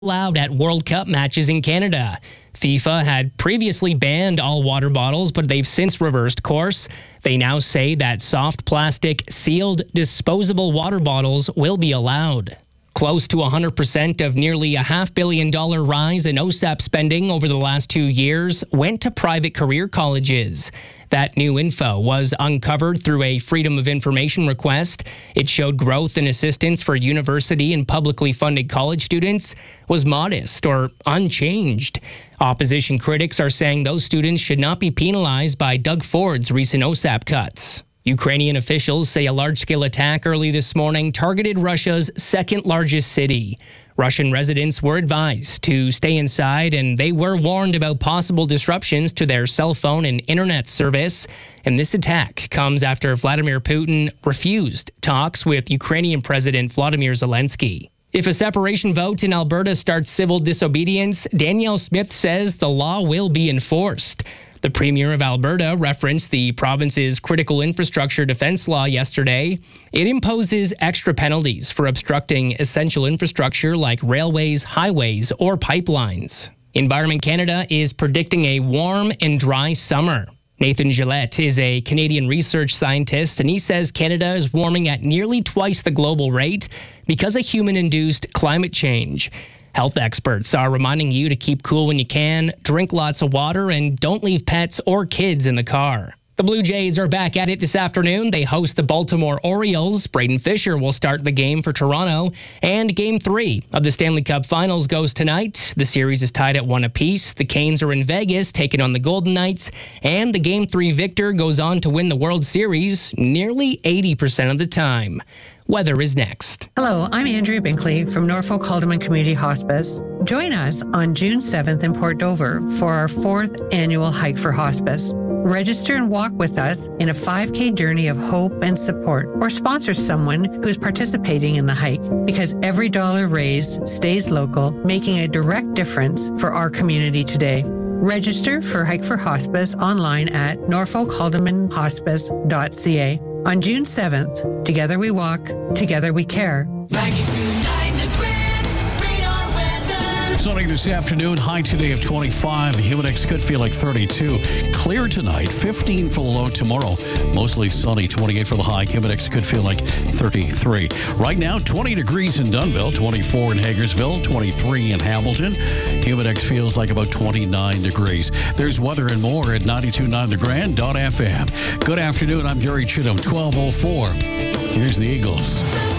allowed at World Cup matches in Canada. FIFA had previously banned all water bottles, but they've since reversed course. They now say that soft plastic, sealed, disposable water bottles will be allowed. Close to 100% of nearly a $500 million rise in OSAP spending over the last 2 years went to private career colleges. That new info was uncovered through a Freedom of Information request. It showed growth in assistance for university and publicly funded college students was modest or unchanged. Opposition critics are saying those students should not be penalized by Doug Ford's recent OSAP cuts. Ukrainian officials say a large-scale attack early this morning targeted Russia's second-largest city. Russian residents were advised to stay inside, and they were warned about possible disruptions to their cell phone and internet service. And this attack comes after Vladimir Putin refused talks with Ukrainian President Volodymyr Zelensky. If a separation vote in Alberta starts civil disobedience, Danielle Smith says the law will be enforced. The Premier of Alberta referenced the province's critical infrastructure defense law yesterday. It imposes extra penalties for obstructing essential infrastructure like railways, highways, or pipelines. Environment Canada is predicting a warm and dry summer. Nathan Gillette is a Canadian research scientist, and he says Canada is warming at nearly twice the global rate because of human-induced climate change. Health experts are reminding you to keep cool when you can, drink lots of water, and don't leave pets or kids in the car. The Blue Jays are back at it this afternoon. They host the Baltimore Orioles. Braden Fisher will start the game for Toronto. And Game 3 of the Stanley Cup Finals goes tonight. The series is tied at 1 apiece. The Canes are in Vegas, taking on the Golden Knights. And the Game 3 victor goes on to win the World Series nearly 80% of the time. Weather is next. Hello, I'm Andrea Binkley from Norfolk Haldeman Community Hospice. Join us on June 7th in Port Dover for our 4th annual Hike for Hospice. Register and walk with us in a 5K journey of hope and support, or sponsor someone who's participating in the hike, because every dollar raised stays local, making a direct difference for our community today. Register for Hike for Hospice online at norfolkhaldemanhospice.ca. On June 7th, together we walk, together we care. Sunny this afternoon, high today of 25. The Humidex could feel like 32. Clear tonight, 15 for the low tomorrow. Mostly sunny, 28 for the high. Humidex could feel like 33. Right now, 20 degrees in Dunnville, 24 in Hagersville, 23 in Hamilton. Humidex feels like about 29 degrees. There's weather and more at 92.9thegrand.fm. Good afternoon, I'm Gary Chittum, 12:04. Here's the Eagles.